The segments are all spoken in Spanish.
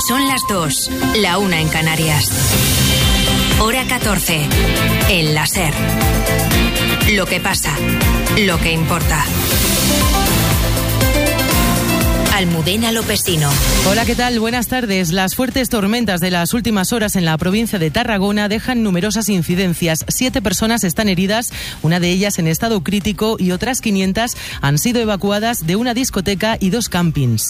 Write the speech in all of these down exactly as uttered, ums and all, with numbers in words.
Son las dos, la una en Canarias. Hora catorce, en la SER. Lo que pasa, lo que importa. Almudena Lopesino. Hola, ¿qué tal? Buenas tardes. Las fuertes tormentas de las últimas horas en la provincia de Tarragona dejan numerosas incidencias. Siete personas están heridas, una de ellas en estado crítico, y otras quinientas han sido evacuadas de una discoteca y dos campings.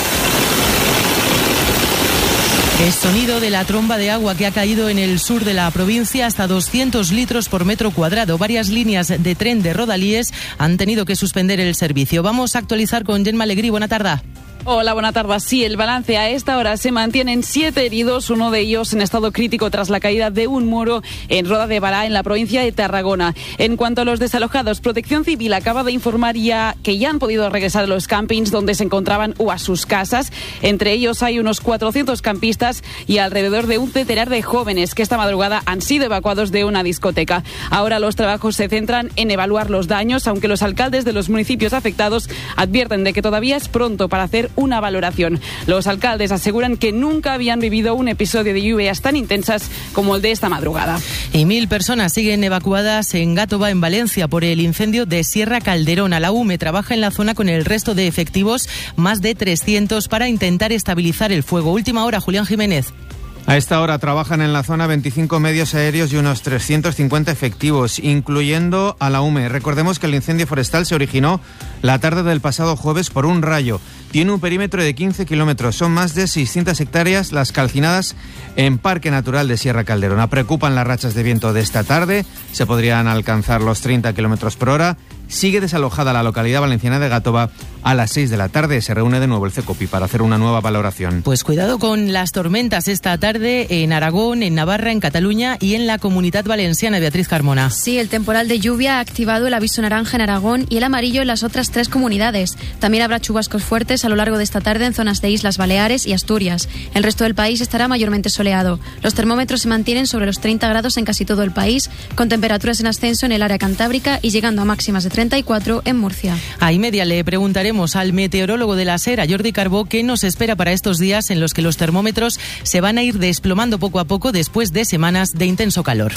El sonido de la tromba de agua que ha caído en el sur de la provincia, hasta doscientos litros por metro cuadrado. Varias líneas de tren de Rodalies han tenido que suspender el servicio. Vamos a actualizar con Gemma Alegrí. Buena tarde. Hola, buena tarde. Sí, el balance a esta hora se mantienen siete heridos, uno de ellos en estado crítico tras la caída de un muro en Roda de Bará, en la provincia de Tarragona. En cuanto a los desalojados, Protección Civil acaba de informar ya que ya han podido regresar a los campings donde se encontraban o a sus casas. Entre ellos hay unos cuatrocientos campistas y alrededor de un centenar de jóvenes que esta madrugada han sido evacuados de una discoteca. Ahora los trabajos se centran en evaluar los daños, aunque los alcaldes de los municipios afectados advierten de que todavía es pronto para hacer una valoración. Los alcaldes aseguran que nunca habían vivido un episodio de lluvias tan intensas como el de esta madrugada. Y mil personas siguen evacuadas en Gàtova, en Valencia, por el incendio de Sierra Calderona. La U M E trabaja en la zona con el resto de efectivos, más de trescientos, para intentar estabilizar el fuego. Última hora, Julián Jiménez. A esta hora trabajan en la zona veinticinco medios aéreos y unos trescientos cincuenta efectivos, incluyendo a la U M E. Recordemos que el incendio forestal se originó la tarde del pasado jueves por un rayo. Tiene un perímetro de quince kilómetros. Son más de seiscientas hectáreas las calcinadas en Parque Natural de Sierra Calderona. Preocupan las rachas de viento de esta tarde. Se podrían alcanzar los treinta kilómetros por hora. Sigue desalojada la localidad valenciana de Gàtova. A las seis de la tarde se reúne de nuevo el CECOPI para hacer una nueva valoración. Pues cuidado con las tormentas esta tarde en Aragón, en Navarra, en Cataluña y en la Comunidad Valenciana. Beatriz Carmona. Sí, el temporal de lluvia ha activado el aviso naranja en Aragón y el amarillo en las otras tres comunidades. También habrá chubascos fuertes a lo largo de esta tarde en zonas de Islas Baleares y Asturias. El resto del país estará mayormente soleado. Los termómetros se mantienen sobre los treinta grados en casi todo el país, con temperaturas en ascenso en el área cantábrica y llegando a máximas de treinta y cuatro en Murcia. A y media le preguntaremos al meteorólogo de la SER, a Jordi Carbó, qué nos espera para estos días en los que los termómetros se van a ir desplomando poco a poco después de semanas de intenso calor.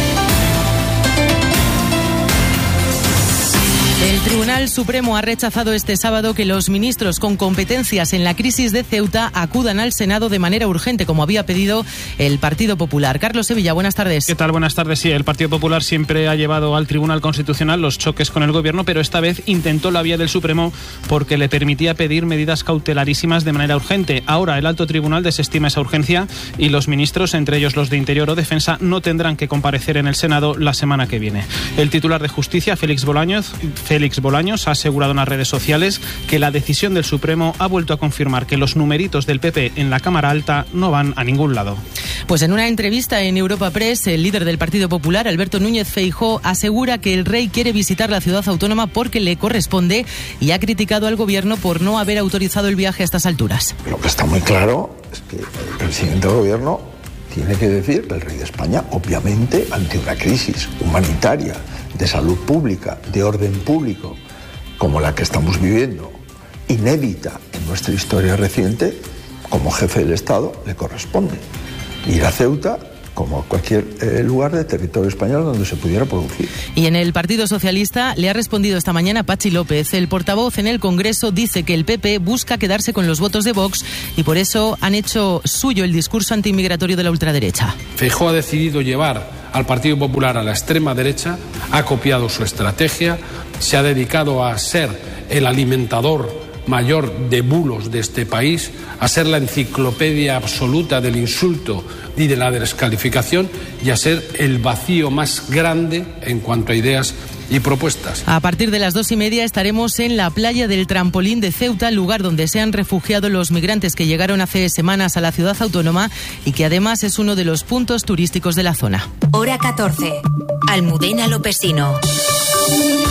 El Tribunal Supremo ha rechazado este sábado que los ministros con competencias en la crisis de Ceuta acudan al Senado de manera urgente, como había pedido el Partido Popular. Carlos Sevilla, buenas tardes. ¿Qué tal? Buenas tardes. Sí, el Partido Popular siempre ha llevado al Tribunal Constitucional los choques con el Gobierno, pero esta vez intentó la vía del Supremo porque le permitía pedir medidas cautelarísimas de manera urgente. Ahora el Alto Tribunal desestima esa urgencia y los ministros, entre ellos los de Interior o Defensa, no tendrán que comparecer en el Senado la semana que viene. El titular de Justicia, Félix Bolaños, Félix Bolaños ha asegurado en las redes sociales que la decisión del Supremo ha vuelto a confirmar que los numeritos del P P en la Cámara Alta no van a ningún lado. Pues en una entrevista en Europa Press, el líder del Partido Popular, Alberto Núñez Feijóo, asegura que el rey quiere visitar la ciudad autónoma porque le corresponde y ha criticado al Gobierno por no haber autorizado el viaje a estas alturas. Lo que está muy claro es que el presidente del Gobierno tiene que decir que el rey de España, obviamente, ante una crisis humanitaria, de salud pública, de orden público, como la que estamos viviendo, inédita en nuestra historia reciente, como jefe del Estado le corresponde ir a Ceuta como a cualquier eh, lugar de territorio español donde se pudiera producir. Y en el Partido Socialista le ha respondido esta mañana Patxi López. El portavoz en el Congreso dice que el P P busca quedarse con los votos de Vox y por eso han hecho suyo el discurso antimigratorio de la ultraderecha. Feijóo ha decidido llevar al Partido Popular a la extrema derecha, ha copiado su estrategia, se ha dedicado a ser el alimentador mayor de bulos de este país, a ser la enciclopedia absoluta del insulto y de la descalificación y a ser el vacío más grande en cuanto a ideas y propuestas. A partir de las dos y media estaremos en la playa del Trampolín de Ceuta, lugar donde se han refugiado los migrantes que llegaron hace semanas a la ciudad autónoma y que además es uno de los puntos turísticos de la zona. Hora catorce. Almudena Lopesino.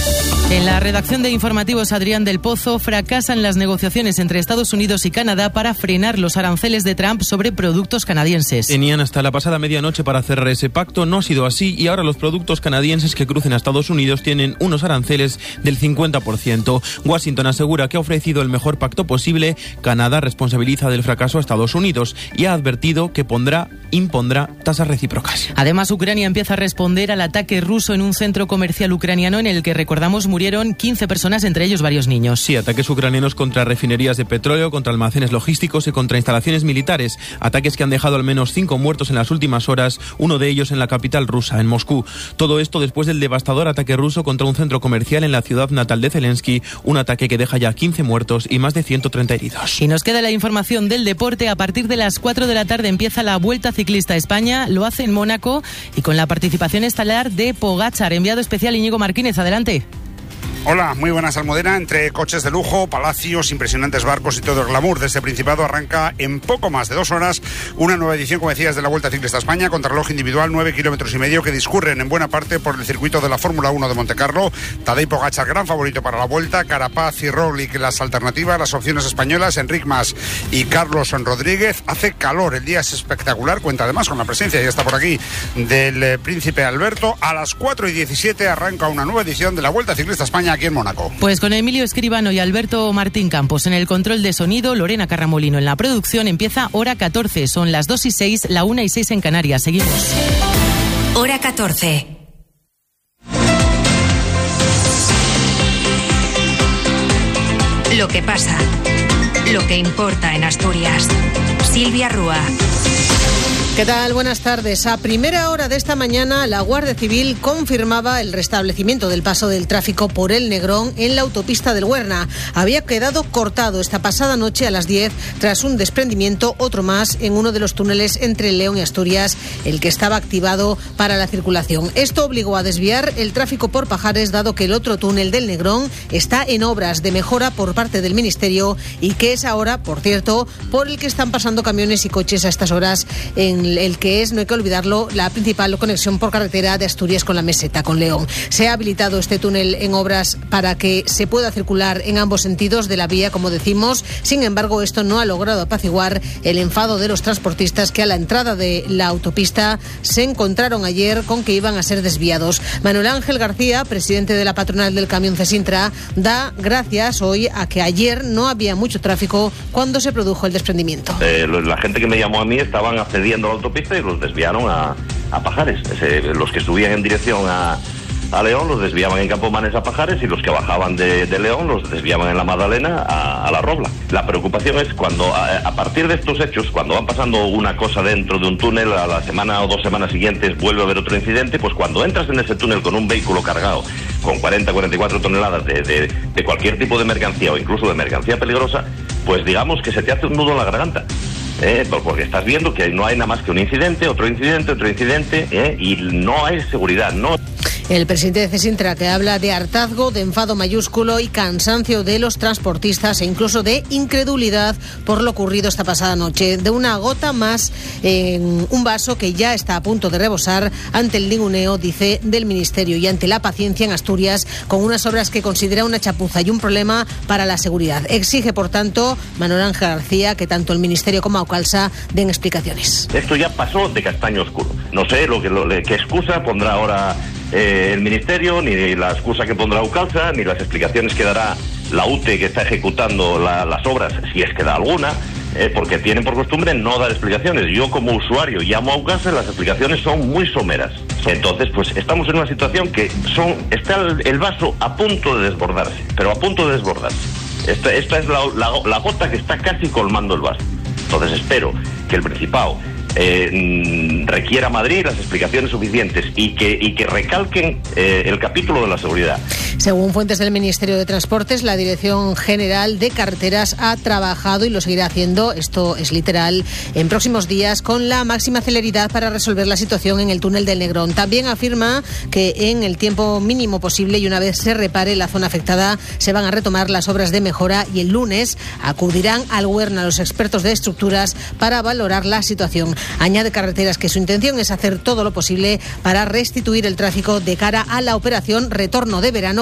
En la redacción de Informativos, Adrián del Pozo, fracasan las negociaciones entre Estados Unidos y Canadá para frenar los aranceles de Trump sobre productos canadienses. Tenían hasta la pasada medianoche para cerrar ese pacto, no ha sido así y ahora los productos canadienses que crucen a Estados Unidos tienen unos aranceles del cincuenta por ciento. Washington asegura que ha ofrecido el mejor pacto posible. Canadá responsabiliza del fracaso a Estados Unidos y ha advertido que pondrá, impondrá tasas recíprocas. Además, Ucrania empieza a responder al ataque ruso en un centro comercial ucraniano en el que, recordamos, murieron quince personas, entre ellos varios niños. Sí, ataques ucranianos contra refinerías de petróleo, contra almacenes logísticos y contra instalaciones militares. Ataques que han dejado al menos cinco muertos en las últimas horas, uno de ellos en la capital rusa, en Moscú. Todo esto después del devastador ataque ruso contra un centro comercial en la ciudad natal de Zelensky, un ataque que deja ya quince muertos y más de ciento treinta heridos. Y nos queda la información del deporte. A partir de las cuatro de la tarde empieza la Vuelta Ciclista a España, lo hace en Mónaco y con la participación estelar de Pogačar. Enviado especial Íñigo Martínez, adelante. Hola, muy buenas, Almudena. Entre coches de lujo, palacios, impresionantes barcos y todo el glamour de este Principado arranca en poco más de dos horas una nueva edición, como decías, de la Vuelta Ciclista a España, contrarreloj individual, nueve kilómetros y medio, que discurren en buena parte por el circuito de la Fórmula uno de Montecarlo. Tadej Pogačar, gran favorito para la Vuelta, Carapaz y Roglic las alternativas, las opciones españolas, Enric Mas y Carlos Rodríguez. Hace calor, el día es espectacular, cuenta además con la presencia, ya está por aquí, del eh, Príncipe Alberto. A las cuatro y diecisiete arranca una nueva edición de la Vuelta Ciclista a España aquí en Mónaco. Pues con Emilio Escribano y Alberto Martín Campos en el control de sonido, Lorena Carramolino en la producción, empieza hora catorce. Son las dos y seis, la una y seis en Canarias. Seguimos. Hora catorce. Lo que pasa, lo que importa en Asturias. Silvia Rúa. ¿Qué tal? Buenas tardes. A primera hora de esta mañana, la Guardia Civil confirmaba el restablecimiento del paso del tráfico por el Negrón en la autopista del Huerna. Había quedado cortado esta pasada noche a las diez tras un desprendimiento, otro más, en uno de los túneles entre León y Asturias, el que estaba activado para la circulación. Esto obligó a desviar el tráfico por Pajares, dado que el otro túnel del Negrón está en obras de mejora por parte del Ministerio y que es ahora, por cierto, por el que están pasando camiones y coches a estas horas en el que es, no hay que olvidarlo, la principal conexión por carretera de Asturias con la meseta, con León. Se ha habilitado este túnel en obras para que se pueda circular en ambos sentidos de la vía, como decimos. Sin embargo, esto no ha logrado apaciguar el enfado de los transportistas que a la entrada de la autopista se encontraron ayer con que iban a ser desviados. Manuel Ángel García, presidente de la patronal del camión Cesintra, da gracias hoy a que ayer no había mucho tráfico cuando se produjo el desprendimiento. Eh, la gente que me llamó a mí estaban accediendo a autopista y los desviaron a, a Pajares. Ese, los que subían en dirección a, a León los desviaban en Campomanes a Pajares y los que bajaban de, de León los desviaban en la Magdalena a, a La Robla. La preocupación es cuando, a, a partir de estos hechos, cuando van pasando una cosa dentro de un túnel, a la semana o dos semanas siguientes vuelve a haber otro incidente, pues cuando entras en ese túnel con un vehículo cargado con cuarenta, cuarenta y cuatro toneladas de, de, de cualquier tipo de mercancía o incluso de mercancía peligrosa, pues digamos que se te hace un nudo en la garganta. Eh, porque estás viendo que no hay nada más que un incidente, otro incidente, otro incidente, eh, y no hay seguridad, no. El presidente de Cesintra, que habla de hartazgo, de enfado mayúsculo y cansancio de los transportistas e incluso de incredulidad por lo ocurrido esta pasada noche, de una gota más en un vaso que ya está a punto de rebosar ante el ninguneo, dice, del Ministerio y ante la paciencia en Asturias con unas obras que considera una chapuza y un problema para la seguridad. Exige, por tanto, Manuel Ángel García, que tanto el Ministerio como Aucalsa den explicaciones. Esto ya pasó de castaño oscuro. No sé lo que, lo, qué excusa pondrá ahora eh, el Ministerio, ni la excusa que pondrá Aucalsa, ni las explicaciones que dará la U T E que está ejecutando la, las obras, si es que da alguna, eh, porque tienen por costumbre no dar explicaciones. Yo como usuario llamo a Aucalsa, las explicaciones son muy someras. Entonces, pues estamos en una situación que son está el, el vaso a punto de desbordarse, pero a punto de desbordarse. Esta, esta es la, la, la gota que está casi colmando el vaso. Entonces espero que el Principado eh, requiera a Madrid las explicaciones suficientes y que, y que recalquen eh, el capítulo de la seguridad. Según fuentes del Ministerio de Transportes, la Dirección General de Carreteras ha trabajado y lo seguirá haciendo, esto es literal, en próximos días con la máxima celeridad para resolver la situación en el túnel del Negrón. También afirma que en el tiempo mínimo posible y una vez se repare la zona afectada se van a retomar las obras de mejora y el lunes acudirán al Huerna los expertos de estructuras para valorar la situación. Añade Carreteras que su intención es hacer todo lo posible para restituir el tráfico de cara a la operación Retorno de Verano,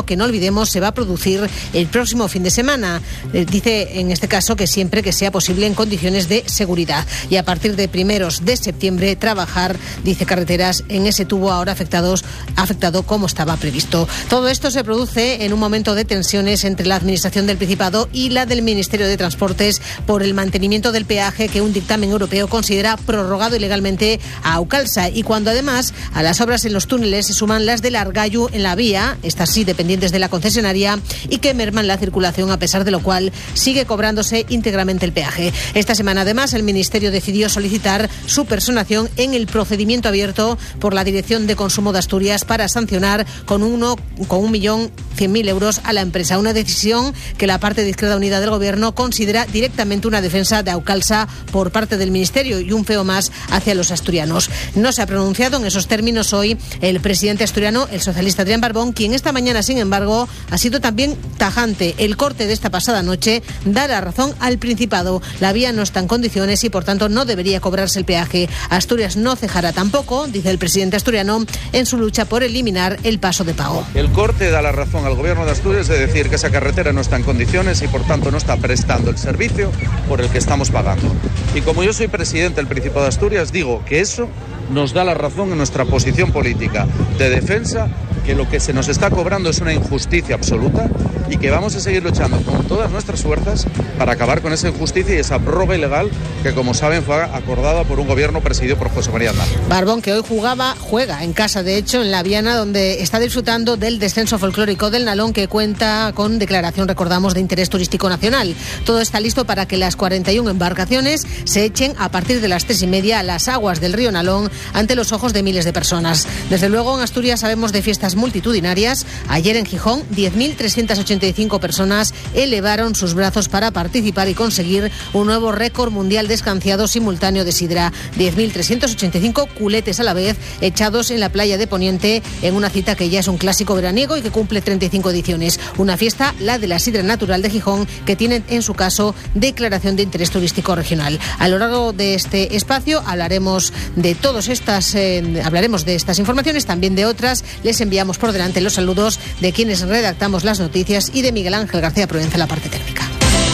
estreno que, no olvidemos, se va a producir el próximo fin de semana. Eh, dice en este caso que siempre que sea posible en condiciones de seguridad. Y a partir de primeros de septiembre trabajar, dice Carreteras, en ese tubo ahora afectados, afectado como estaba previsto. Todo esto se produce en un momento de tensiones entre la Administración del Principado y la del Ministerio de Transportes por el mantenimiento del peaje que un dictamen europeo considera prorrogado ilegalmente a Aucalsa, y cuando además a las obras en los túneles se suman las del Argallo en la vía, estas sí dependientes de la concesionaria, y que merman la circulación, a pesar de lo cual sigue cobrándose íntegramente el peaje. Esta semana además el Ministerio decidió solicitar su personación en el procedimiento abierto por la Dirección de Consumo de Asturias para sancionar con uno con un millón cien mil euros a la empresa, una decisión que la parte de Izquierda Unida del Gobierno considera directamente una defensa de Aucalsa por parte del Ministerio y un feo más hacia los asturianos. No se ha pronunciado en esos términos hoy el presidente asturiano, el socialista Adrián Barbón, quien esta mañana, sin embargo, ha sido también tajante. El corte de esta pasada noche da la razón al Principado. La vía no está en condiciones y, por tanto, no debería cobrarse el peaje. Asturias no cejará tampoco, dice el presidente asturiano, en su lucha por eliminar el paso de pago. El corte da la razón al Gobierno de Asturias de decir que esa carretera no está en condiciones y, por tanto, no está prestando el servicio por el que estamos pagando. Y como yo soy presidente del Principado de Asturias, digo que eso nos da la razón en nuestra posición política de defensa, que lo que se nos está cobrando es una injusticia absoluta y que vamos a seguir luchando con todas nuestras fuerzas para acabar con esa injusticia y esa prórroga ilegal que, como saben, fue acordada por un gobierno presidido por José María Aznar. Barbón, que hoy jugaba, juega en casa, de hecho, en la Viana, donde está disfrutando del descenso folclórico del Nalón, que cuenta con declaración, recordamos, de interés turístico nacional. Todo está listo para que las cuarenta y una embarcaciones se echen a partir de las tres y media a las aguas del río Nalón ante los ojos de miles de personas. Desde luego, en Asturias sabemos de fiestas multitudinarias. Ayer en Gijón, diez mil trescientas ochenta y cinco personas elevaron sus brazos para participar y conseguir un nuevo récord mundial de escanciado simultáneo de sidra. diez mil trescientos ochenta y cinco culetes a la vez echados en la playa de Poniente, en una cita que ya es un clásico veraniego y que cumple treinta y cinco ediciones. Una fiesta, la de la sidra natural de Gijón, que tiene en su caso declaración de interés turístico regional. A lo largo de este espacio hablaremos de todas estas, eh, hablaremos de estas informaciones, también de otras. Les enviamos por delante los saludos de quienes redactamos las noticias y de Miguel Ángel García Provenza en la parte técnica.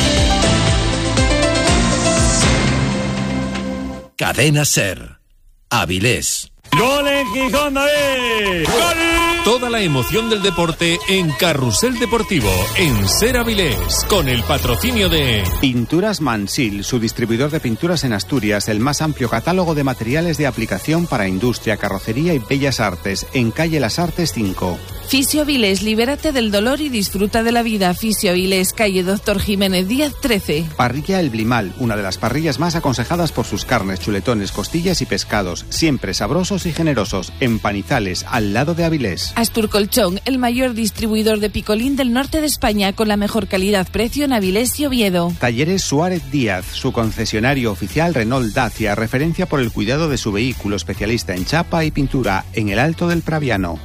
Cadena SER. Avilés. ¡Gol en Gijón, David! ¡Gol! Toda la emoción del deporte en Carrusel Deportivo, en SER Avilés, con el patrocinio de Pinturas Mansil, su distribuidor de pinturas en Asturias, el más amplio catálogo de materiales de aplicación para industria, carrocería y bellas artes, en calle Las Artes cinco. Fisio Avilés, libérate del dolor y disfruta de la vida. Fisio Avilés, calle Doctor Jiménez Díaz trece. Parrilla El Blimal, una de las parrillas más aconsejadas por sus carnes, chuletones, costillas y pescados, siempre sabrosos y generosos, en Panizales, al lado de Avilés. Asturcolchón, el mayor distribuidor de picolín del norte de España, con la mejor calidad-precio en Avilés y Oviedo. Talleres Suárez Díaz, su concesionario oficial Renault Dacia, referencia por el cuidado de su vehículo, especialista en chapa y pintura, en el Alto del Praviano.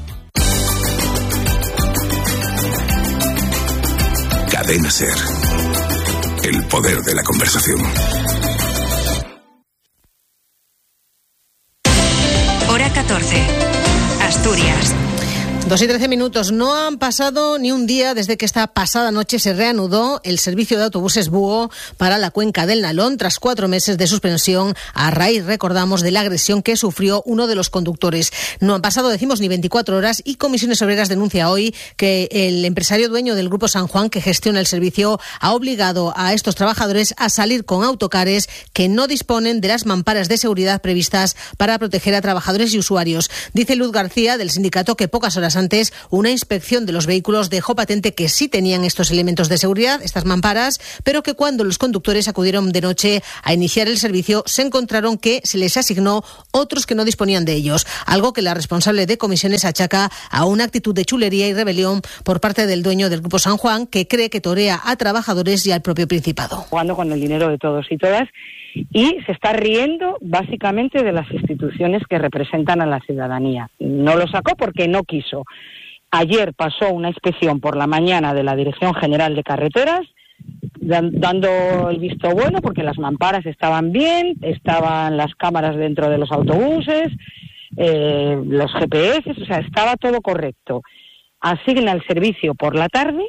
Cadena SER. El poder de la conversación. Hora catorce. Asturias. Dos y trece minutos. No han pasado ni un día desde que esta pasada noche se reanudó el servicio de autobuses Búho para la cuenca del Nalón tras cuatro meses de suspensión a raíz, recordamos, de la agresión que sufrió uno de los conductores. No han pasado, decimos, ni veinticuatro horas y Comisiones Obreras denuncia hoy que el empresario dueño del Grupo San Juan, que gestiona el servicio, ha obligado a estos trabajadores a salir con autocares que no disponen de las mamparas de seguridad previstas para proteger a trabajadores y usuarios. Dice Luz García, del sindicato, que pocas horas antes una inspección de los vehículos dejó patente que sí tenían estos elementos de seguridad, estas mamparas, pero que cuando los conductores acudieron de noche a iniciar el servicio se encontraron que se les asignó otros que no disponían de ellos, algo que la responsable de Comisiones achaca a una actitud de chulería y rebelión por parte del dueño del Grupo San Juan, que cree que torea a trabajadores y al propio Principado. Jugando con el dinero de todos y todas, y se está riendo básicamente de las instituciones que representan a la ciudadanía. No lo sacó porque no quiso. Ayer pasó una inspección por la mañana de la Dirección General de Carreteras, dando el visto bueno porque las mamparas estaban bien, estaban las cámaras dentro de los autobuses, eh, los G P S, o sea, estaba todo correcto. asigna el servicio por la tarde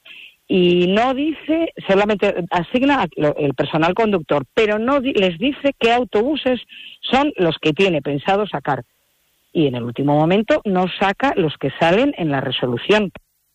y no dice, solamente asigna el personal conductor, pero no les dice qué autobuses son los que tiene pensado sacar. Y en el último momento no saca los que salen en la resolución.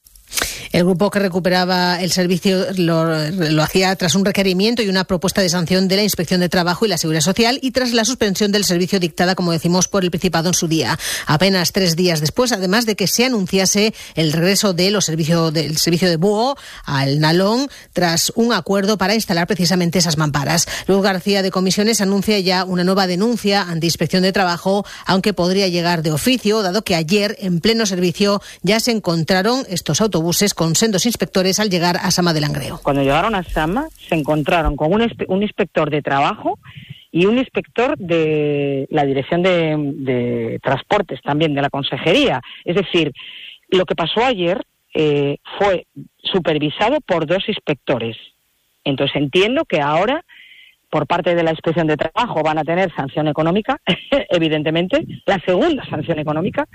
El grupo que recuperaba el servicio lo, lo hacía tras un requerimiento y una propuesta de sanción de la Inspección de Trabajo y la Seguridad Social y tras la suspensión del servicio dictada, como decimos, por el Principado en su día. Apenas tres días después, además de que se anunciase el regreso de los servicios del servicio de búho al Nalón tras un acuerdo para instalar precisamente esas mamparas. Luz García de Comisiones anuncia ya una nueva denuncia ante Inspección de Trabajo, aunque podría llegar de oficio, dado que ayer, en pleno servicio, ya se encontraron estos autobuses con sendos inspectores al llegar a Sama de Langreo. Cuando llegaron a Sama se encontraron con un, un inspector de trabajo y un inspector de la Dirección de, de Transportes también de la Consejería. Es decir, lo que pasó ayer eh, fue supervisado por dos inspectores. Entonces entiendo que ahora, por parte de la Inspección de Trabajo, van a tener sanción económica, evidentemente, la segunda sanción económica.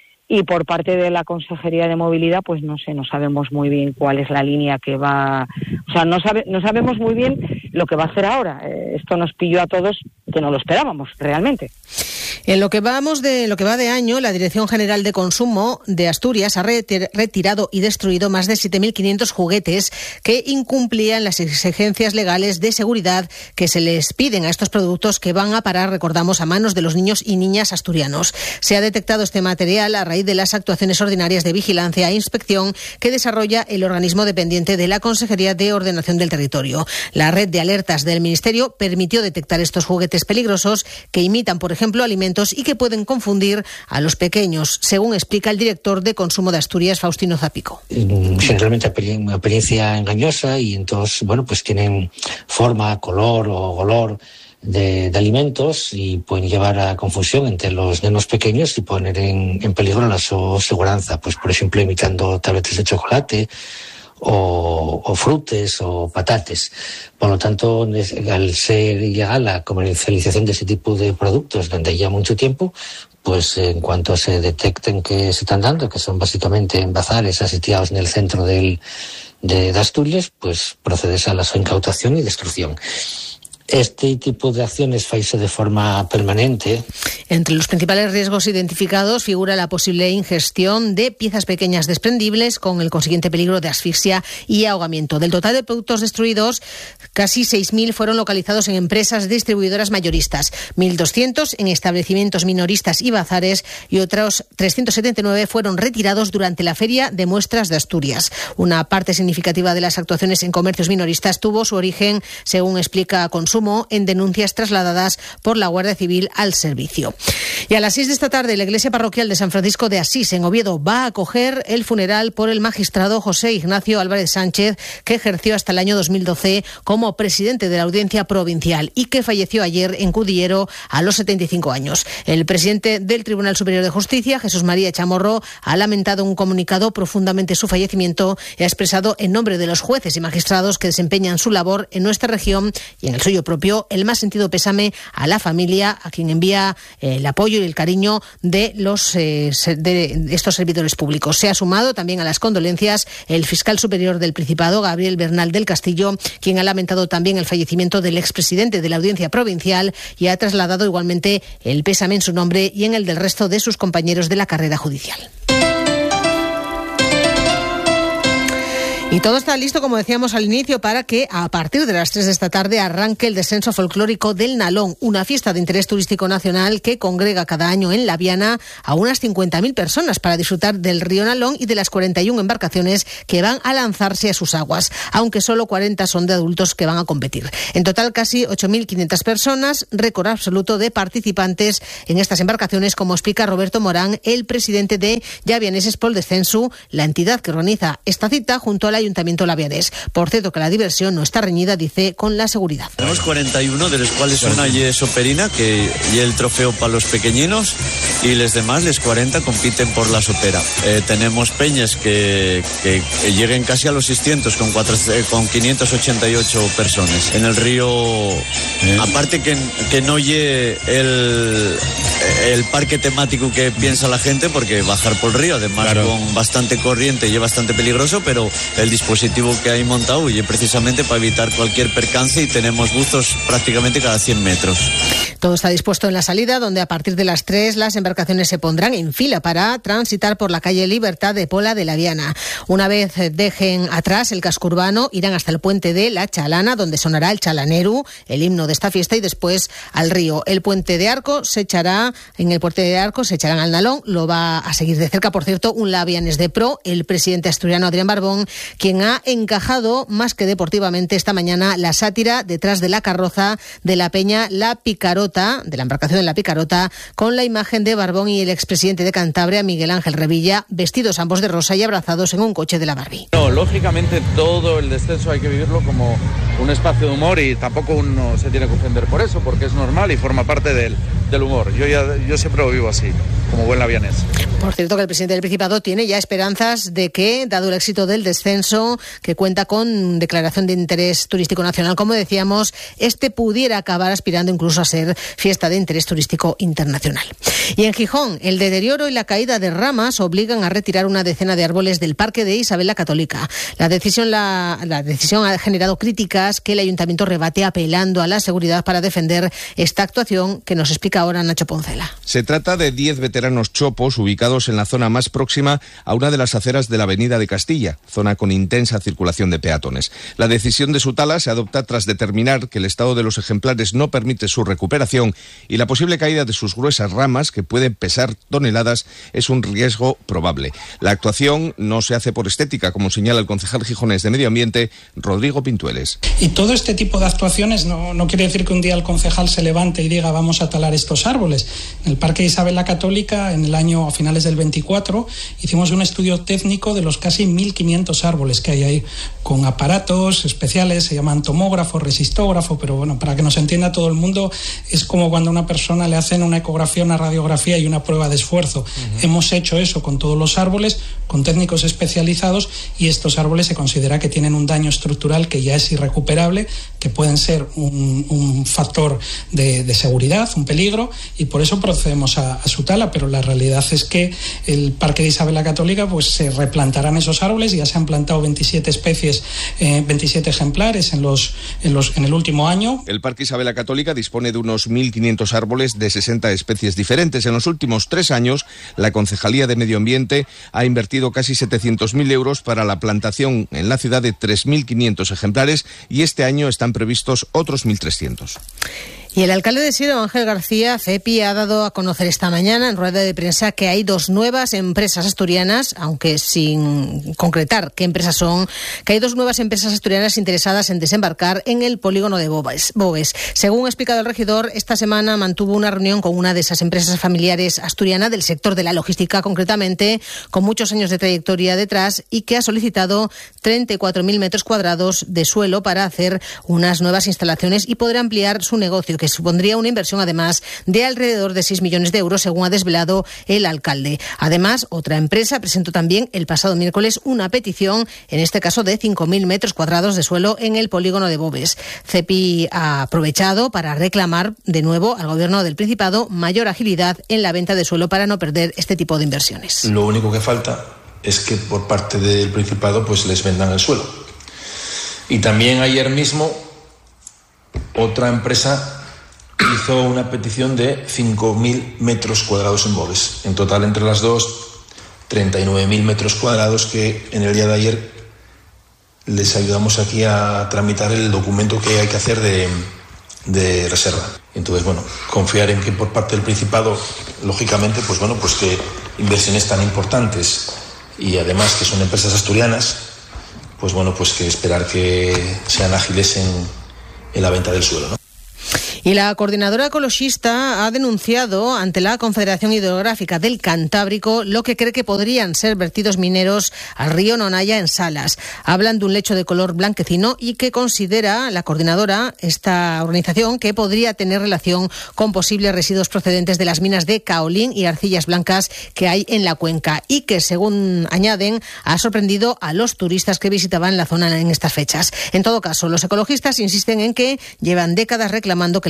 Y por parte de la Consejería de Movilidad, pues no sé, no sabemos muy bien cuál es la línea que va... O sea, no sabe, no sabemos muy bien lo que va a hacer ahora. Eh, esto nos pilló a todos que no lo esperábamos, realmente. En lo que vamos de lo que va de año, la Dirección General de Consumo de Asturias ha retirado y destruido más de siete mil quinientos juguetes que incumplían las exigencias legales de seguridad que se les piden a estos productos que van a parar, recordamos, a manos de los niños y niñas asturianos. Se ha detectado este material a raíz de las actuaciones ordinarias de vigilancia e inspección que desarrolla el organismo dependiente de la Consejería de Ordenación del Territorio. La red de alertas del Ministerio permitió detectar estos juguetes peligrosos que imitan, por ejemplo, alimentos y que pueden confundir a los pequeños, según explica el director de Consumo de Asturias, Faustino Zapico. Generalmente una apariencia engañosa y entonces, bueno, pues tienen forma, color o olor de, de alimentos y pueden llevar a confusión entre los nenos pequeños y poner en, en peligro la su seguridad, pues por ejemplo imitando tabletes de chocolate o, o frutes o patates. Por lo tanto, al ser ilegal la comercialización de ese tipo de productos donde ya mucho tiempo, pues en cuanto se detecten que se están dando, que son básicamente en bazares asitiados en el centro del, de, de Asturias, pues procedes a la su incautación y destrucción. Este tipo de acciones faise de forma permanente. Entre los principales riesgos identificados figura la posible ingestión de piezas pequeñas desprendibles con el consiguiente peligro de asfixia y ahogamiento. Del total de productos destruidos, casi seis mil fueron localizados en empresas distribuidoras mayoristas, mil doscientos en establecimientos minoristas y bazares y otros trescientos setenta y nueve fueron retirados durante la Feria de Muestras de Asturias. Una parte significativa de las actuaciones en comercios minoristas tuvo su origen, según explica Consumo, en denuncias trasladadas por la Guardia Civil al servicio. Y a las seis de esta tarde, la Iglesia Parroquial de San Francisco de Asís, en Oviedo, va a acoger el funeral por el magistrado José Ignacio Álvarez Sánchez, que ejerció hasta el año dos mil doce como presidente de la Audiencia Provincial y que falleció ayer en Cudillero a los setenta y cinco años. El presidente del Tribunal Superior de Justicia, Jesús María Chamorro, ha lamentado un comunicado profundamente su fallecimiento y ha expresado en nombre de los jueces y magistrados que desempeñan su labor en nuestra región y en el suyo propio el más sentido pésame a la familia, a quien envía eh, el apoyo y el cariño de los eh, de estos servidores públicos. Se ha sumado también a las condolencias el fiscal superior del Principado, Gabriel Bernal del Castillo, quien ha lamentado también el fallecimiento del expresidente de la Audiencia Provincial y ha trasladado igualmente el pésame en su nombre y en el del resto de sus compañeros de la carrera judicial. Y todo está listo, como decíamos al inicio, para que a partir de las tres de esta tarde arranque el descenso folclórico del Nalón, una fiesta de interés turístico nacional que congrega cada año en La Viana a unas cincuenta mil personas para disfrutar del río Nalón y de las cuarenta y una embarcaciones que van a lanzarse a sus aguas, aunque solo cuarenta son de adultos que van a competir. En total, casi ocho mil quinientas personas, récord absoluto de participantes en estas embarcaciones, como explica Roberto Morán, el presidente de Llavianeses Pol Descensu, la entidad que organiza esta cita junto a la Ayuntamiento lavianés. Por cierto, que la diversión no está reñida, dice, con la seguridad. Tenemos cuarenta y uno, de los cuales una y es soperina, que y el trofeo para los pequeñinos, y los demás, les cuarenta, compiten por la sopera. Eh, tenemos peñas que, que, que lleguen casi a los seiscientos, con, cuatro, eh, con quinientas ochenta y ocho personas. En el río, eh. aparte que, que no lle el, el parque temático que piensa la gente, porque bajar por el río, además claro, con bastante corriente y es bastante peligroso, pero el dispositivo que hay montado y precisamente para evitar cualquier percance, y tenemos buzos prácticamente cada cien metros. Todo está dispuesto en la salida, donde a partir de las tres las embarcaciones se pondrán en fila para transitar por la calle Libertad de Pola de la Viana. Una vez dejen atrás el casco urbano, irán hasta el puente de La Chalana, donde sonará el Chalaneru, el himno de esta fiesta, y después al río. El puente de Arco se echará, en el puente de Arco se echarán al Nalón, lo va a seguir de cerca, por cierto, un Labianes de pro, el presidente asturiano Adrián Barbón, quien ha encajado más que deportivamente esta mañana la sátira detrás de la carroza de la peña La Picarota, de la embarcación de La Picarota, con la imagen de Barbón y el expresidente de Cantabria, Miguel Ángel Revilla, vestidos ambos de rosa y abrazados en un coche de la Barbie. No, lógicamente todo el descenso hay que vivirlo como un espacio de humor, y tampoco uno se tiene que ofender por eso, porque es normal y forma parte del, del humor. Yo, ya, yo siempre lo vivo así, como buen labianés. Por cierto, que el presidente del Principado tiene ya esperanzas de que, dado el éxito del descenso, que cuenta con declaración de interés turístico nacional, como decíamos, este pudiera acabar aspirando incluso a ser fiesta de interés turístico internacional. Y en Gijón, el deterioro y la caída de ramas obligan a retirar una decena de árboles del Parque de Isabel la Católica. La decisión, la, la decisión ha generado críticas que el Ayuntamiento rebate apelando a la seguridad para defender esta actuación, que nos explica ahora Nacho Poncela. Se trata de diez veteranos chopos ubicados en la zona más próxima a una de las aceras de la Avenida de Castilla, zona con intensa circulación de peatones. La decisión de su tala se adopta tras determinar que el estado de los ejemplares no permite su recuperación, y la posible caída de sus gruesas ramas, que pueden pesar toneladas, es un riesgo probable. La actuación no se hace por estética, como señala el concejal gijonés de Medio Ambiente, Rodrigo Pintueles. Y todo este tipo de actuaciones no, no quiere decir que un día el concejal se levante y diga vamos a talar estos árboles. En el Parque de Isabel la Católica, en el año a finales del veinticuatro, hicimos un estudio técnico de los casi mil quinientos árboles que hay ahí, con aparatos especiales, se llaman tomógrafo, resistógrafo, pero bueno, para que nos entienda todo el mundo, es como cuando a una persona le hacen una ecografía, una radiografía y una prueba de esfuerzo. Uh-huh. Hemos hecho eso con todos los árboles, con técnicos especializados, y estos árboles se considera que tienen un daño estructural que ya es irrecuperable, que pueden ser un, un factor de, de seguridad, un peligro, y por eso procedemos a, a su tala, pero la realidad es que el Parque de Isabel la Católica, pues se replantarán esos árboles. Ya se han plantado veintisiete especies, eh, veintisiete ejemplares en, los, en, los, en el último año. El Parque Isabel la Católica dispone de unos mil quinientos árboles de sesenta especies diferentes. En los últimos tres años, la Concejalía de Medio Ambiente ha invertido casi setecientos mil euros para la plantación en la ciudad de tres mil quinientos ejemplares, y este año están previstos otros mil trescientos. Y el alcalde de Siero, Ángel García, CEPI, ha dado a conocer esta mañana en rueda de prensa que hay dos nuevas empresas asturianas, aunque sin concretar qué empresas son, que hay dos nuevas empresas asturianas interesadas en desembarcar en el polígono de Boves. Boves. Según ha explicado el regidor, esta semana mantuvo una reunión con una de esas empresas familiares asturianas del sector de la logística, concretamente, con muchos años de trayectoria detrás, y que ha solicitado treinta y cuatro mil metros cuadrados de suelo para hacer unas nuevas instalaciones y poder ampliar su negocio, que supondría una inversión además de alrededor de seis millones de euros, según ha desvelado el alcalde. Además, otra empresa presentó también el pasado miércoles una petición, en este caso de cinco mil metros cuadrados de suelo en el polígono de Boves. CEPI ha aprovechado para reclamar de nuevo al Gobierno del Principado mayor agilidad en la venta de suelo para no perder este tipo de inversiones. Lo único que falta es que por parte del Principado pues les vendan el suelo. Y también ayer mismo otra empresa hizo una petición de cinco mil metros cuadrados en Boves. En total, entre las dos, treinta y nueve mil metros cuadrados, que en el día de ayer les ayudamos aquí a tramitar el documento que hay que hacer de, de reserva. Entonces, bueno, confiar en que por parte del Principado, lógicamente, pues bueno, pues que inversiones tan importantes y además que son empresas asturianas, pues bueno, pues que esperar que sean ágiles en, en la venta del suelo, ¿no? Y la coordinadora ecologista ha denunciado ante la Confederación Hidrográfica del Cantábrico lo que cree que podrían ser vertidos mineros al río Nonaya en Salas. Hablan de un lecho de color blanquecino y que considera la coordinadora, esta organización, que podría tener relación con posibles residuos procedentes de las minas de caolín y arcillas blancas que hay en la cuenca, y que, según añaden, ha sorprendido a los turistas que visitaban la zona en estas fechas. En todo caso, los ecologistas insisten en que llevan décadas reclamando que la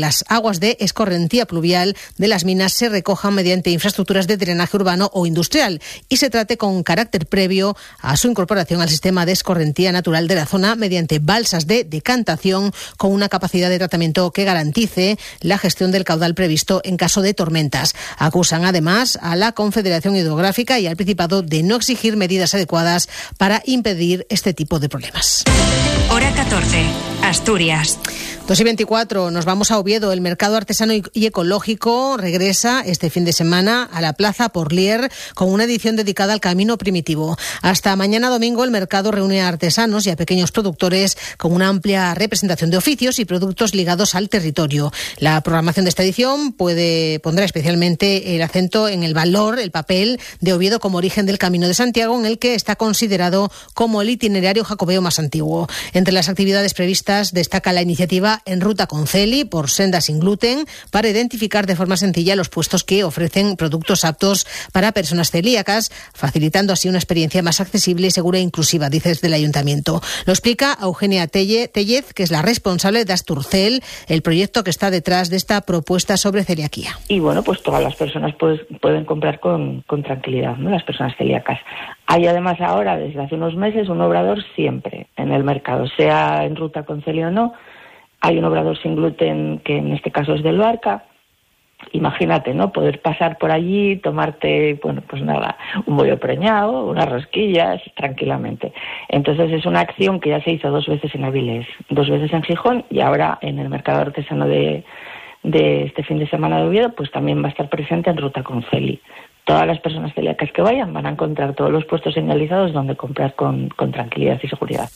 las aguas de escorrentía pluvial de las minas se recojan mediante infraestructuras de drenaje urbano o industrial y se trate con carácter previo a su incorporación al sistema de escorrentía natural de la zona mediante balsas de decantación con una capacidad de tratamiento que garantice la gestión del caudal previsto en caso de tormentas. Acusan además a la Confederación Hidrográfica y al Principado de no exigir medidas adecuadas para impedir este tipo de problemas. Hora catorce, Asturias. dos y veinticuatro, nos vamos a Oviedo. El mercado artesano y ecológico regresa este fin de semana a la Plaza Porlier con una edición dedicada al camino primitivo. Hasta mañana domingo el mercado reúne a artesanos y a pequeños productores con una amplia representación de oficios y productos ligados al territorio. La programación de esta edición puede pondrá especialmente el acento en el valor, el papel de Oviedo como origen del Camino de Santiago, en el que está considerado como el itinerario jacobeo más antiguo. Entre las actividades previstas destaca la iniciativa En Ruta con Celi por Senda sin Gluten para identificar de forma sencilla los puestos que ofrecen productos aptos para personas celíacas, facilitando así una experiencia más accesible, segura e inclusiva, dice desde el Ayuntamiento. Lo explica Eugenia Tellez, que es la responsable de Asturcel, el proyecto que está detrás de esta propuesta sobre celiaquía. Y bueno, pues todas las personas pues, pueden comprar con, con tranquilidad, ¿no? Las personas celíacas. Hay además ahora, desde hace unos meses, un obrador siempre en el mercado, sea en Ruta con Celi o no. Hay un obrador sin gluten que en este caso es del Barca. Imagínate, ¿no? Poder pasar por allí, tomarte, bueno, pues nada, un bollo preñado, unas rosquillas, tranquilamente. Entonces es una acción que ya se hizo dos veces en Avilés, dos veces en Gijón y ahora en el mercado artesano de, de este fin de semana de Oviedo, pues también va a estar presente en Ruta con Celi. Todas las personas celíacas que vayan van a encontrar todos los puestos señalizados donde comprar con, con tranquilidad y seguridad.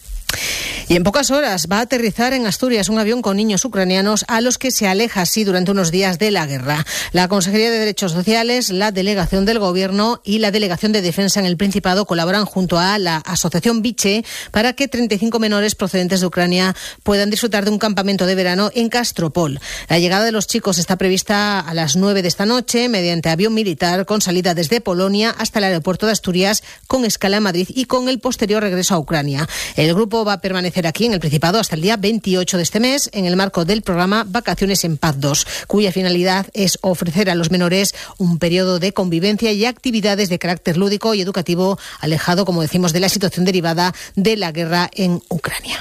Y en pocas horas va a aterrizar en Asturias un avión con niños ucranianos a los que se aleja así durante unos días de la guerra. La Consejería de Derechos Sociales, la Delegación del Gobierno y la Delegación de Defensa en el Principado colaboran junto a la Asociación Biche para que treinta y cinco menores procedentes de Ucrania puedan disfrutar de un campamento de verano en Castropol. La llegada de los chicos está prevista a las nueve de esta noche mediante avión militar con salida desde Polonia hasta el aeropuerto de Asturias con escala en Madrid y con el posterior regreso a Ucrania. El grupo va a permanecer aquí en el Principado hasta el día veintiocho de este mes en el marco del programa Vacaciones en Paz dos, cuya finalidad es ofrecer a los menores un periodo de convivencia y actividades de carácter lúdico y educativo, alejado, como decimos, de la situación derivada de la guerra en Ucrania.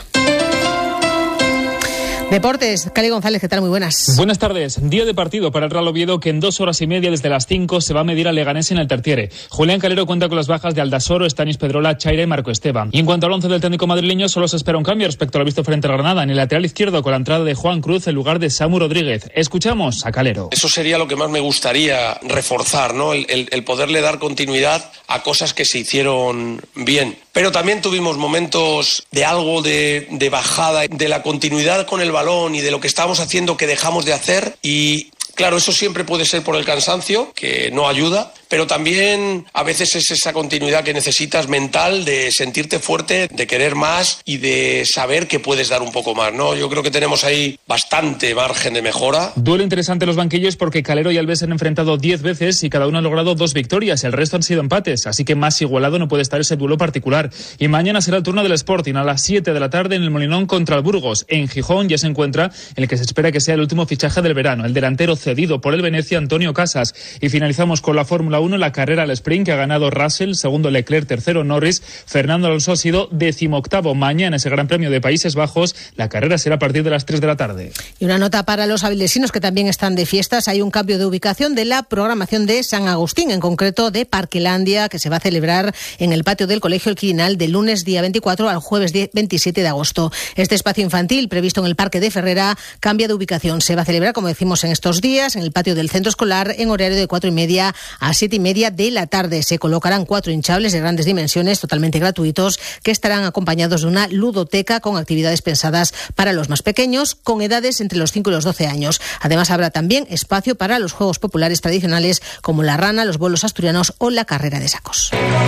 Deportes, Cali González, ¿qué tal? Muy buenas. Buenas tardes. Día de partido para el Real Oviedo que en dos horas y media desde las cinco se va a medir a Leganés en el Tertiere. Julián Calero cuenta con las bajas de Aldasoro, Estanis Pedrola, Chaira y Marco Esteban. Y en cuanto al once del técnico madrileño, solo se espera un cambio respecto a lo visto frente al Granada en el lateral izquierdo con la entrada de Juan Cruz en lugar de Samu Rodríguez. Escuchamos a Calero. Eso sería lo que más me gustaría reforzar, ¿no? El, el, el poderle dar continuidad a cosas que se hicieron bien. Pero también tuvimos momentos de algo de, de bajada, de la continuidad con el balón y de lo que estábamos haciendo que dejamos de hacer y... Claro, eso siempre puede ser por el cansancio, que no ayuda, pero también a veces es esa continuidad que necesitas mental de sentirte fuerte, de querer más y de saber que puedes dar un poco más, ¿no? Yo creo que tenemos ahí bastante margen de mejora. Duelo interesante los banquillos porque Calero y Alves se han enfrentado diez veces y cada uno ha logrado dos victorias, el resto han sido empates, así que más igualado no puede estar ese duelo particular. Y mañana será el turno del Sporting a las siete de la tarde en el Molinón contra el Burgos. En Gijón ya se encuentra el que se espera que sea el último fichaje del verano, el delantero cedido por el Venecia, Antonio Casas. Y finalizamos con la Fórmula uno, la carrera al sprint que ha ganado Russell, segundo Leclerc, tercero Norris. Fernando Alonso ha sido decimoctavo. Mañana ese Gran Premio de Países Bajos. La carrera será a partir de las tres de la tarde. Y una nota para los avilesinos que también están de fiestas. Hay un cambio de ubicación de la programación de San Agustín, en concreto de Parquelandia, que se va a celebrar en el patio del Colegio El Quirinal del lunes día veinticuatro al jueves veintisiete de agosto. Este espacio infantil previsto en el Parque de Ferrera cambia de ubicación. Se va a celebrar, como decimos, en estos días en el patio del centro escolar en horario de cuatro y media a siete y media de la tarde. Se colocarán cuatro hinchables de grandes dimensiones totalmente gratuitos que estarán acompañados de una ludoteca con actividades pensadas para los más pequeños con edades entre los cinco y los doce años. Además habrá también espacio para los juegos populares tradicionales como la rana, los bolos asturianos o la carrera de sacos.